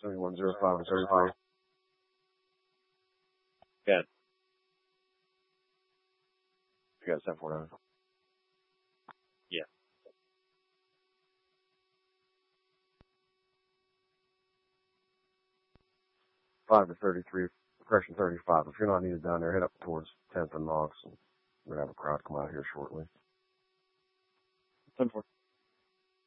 7105 to 33. Good. You got 749. Yeah. Five to 33, correction 35. If you're not needed down there, head up towards 10th and Knox. We're going to have a crowd come out here shortly. 10-4.